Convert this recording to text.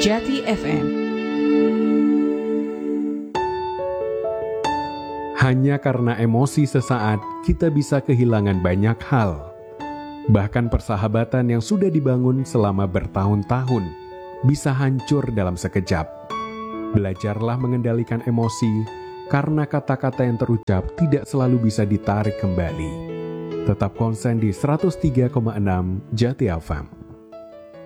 Jati FM. Hanya karena emosi sesaat, kita bisa kehilangan banyak hal. Bahkan persahabatan yang sudah dibangun selama bertahun-tahun bisa hancur dalam sekejap. Belajarlah mengendalikan emosi, karena kata-kata yang terucap tidak selalu bisa ditarik kembali. Tetap konsen di 103,6 Jati FM.